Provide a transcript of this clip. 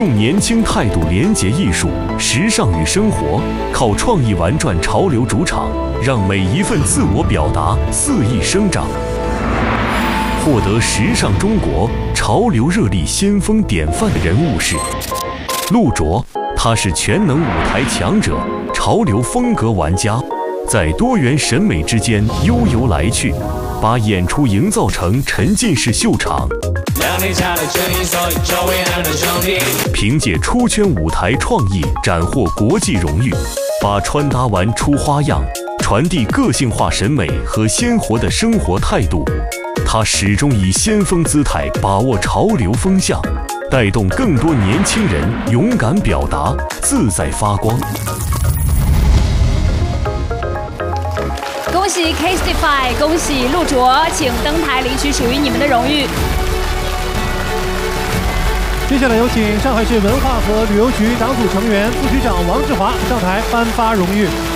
用年轻态度连结艺术、时尚与生活，靠创意玩转潮流主场，让每一份自我表达肆意生长。获得时尚中国潮流热力先锋典范的人物是陆卓，他是全能舞台强者、潮流风格玩家，在多元审美之间悠游来去，把演出营造成沉浸式秀场。凭借出圈舞台创意斩获国际荣誉，把穿搭玩出花样，传递个性化审美和鲜活的生活态度。他始终以先锋姿态把握潮流风向，带动更多年轻人勇敢表达，自在发光。 恭喜 Casetify， 恭喜陆卓，请登台领取属于你们的荣誉。 接下来有请上海市文化和旅游局党组成员、副局长王志华上台颁发荣誉。